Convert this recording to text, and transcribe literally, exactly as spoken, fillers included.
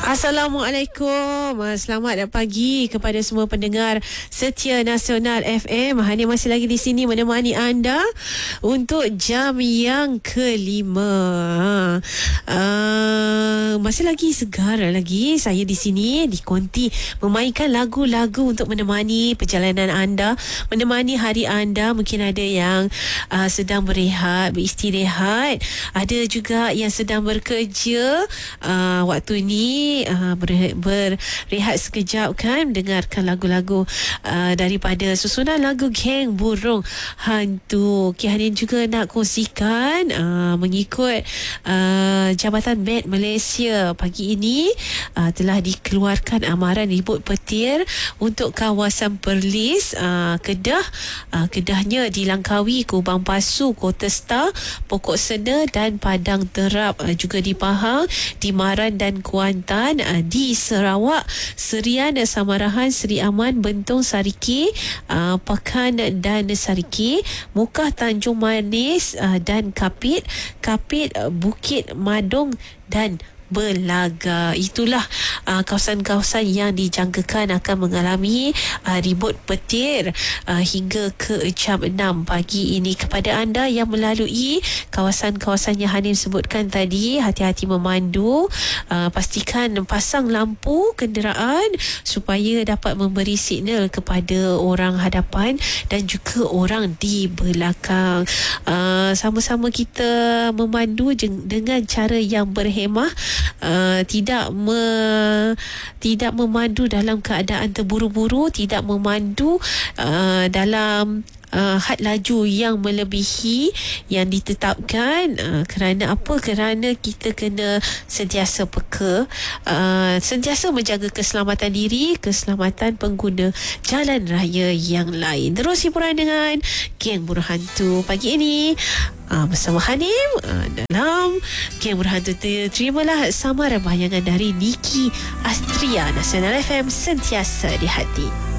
Assalamualaikum. Selamat pagi kepada semua pendengar setia Nasional F M. Hani masih lagi di sini menemani anda untuk jam yang kelima. Uh, masih lagi segar lagi saya di sini di Konti memainkan lagu-lagu untuk menemani perjalanan anda, menemani hari anda. Mungkin ada yang uh, sedang berehat, beristirahat, ada juga yang sedang bekerja uh, waktu ni. Uh, ber, berehat sekejap kan, dengarkan lagu-lagu uh, daripada susunan lagu Geng Burung Hantu. Okay, Hanin juga nak kongsikan uh, mengikut uh, Jabatan Beg Malaysia pagi ini uh, telah dikeluarkan amaran ribut petir untuk kawasan Perlis, uh, Kedah. Uh, Kedahnya di Langkawi, Kubang Pasu, Kota Star, Pokok Sena dan Padang Terap, uh, juga di Pahang, di Maran dan Kuantan. Di Sarawak, Serian, Samarahan, Seri Aman, Bentong, Sariki, uh, Pakan dan Sariki, Mukah, Tanjung Manis uh, dan Kapit, Kapit, uh, Bukit Madong dan Belaga. Itulah uh, kawasan-kawasan yang dijangkakan akan mengalami uh, ribut petir uh, hingga ke jam enam pagi ini. Kepada anda yang melalui kawasan-kawasan yang Hanim sebutkan tadi, hati-hati memandu, uh, pastikan pasang lampu kenderaan supaya dapat memberi signal kepada orang hadapan dan juga orang di belakang. Uh, sama-sama kita memandu dengan cara yang berhemah. Uh, tidak me, tidak memandu dalam keadaan terburu-buru, tidak memandu uh, dalam Uh, had laju yang melebihi yang ditetapkan. Uh, kerana apa? Kerana kita kena sentiasa peka, uh, sentiasa menjaga keselamatan diri, keselamatan pengguna jalan raya yang lain. Terus hiburan dengan Geng Burung Hantu pagi ini uh, bersama Hanim uh, dalam Geng Burung Hantu. Terimalah samaran bayangan dari Niki Astria. Nasional F M, sentiasa di hati.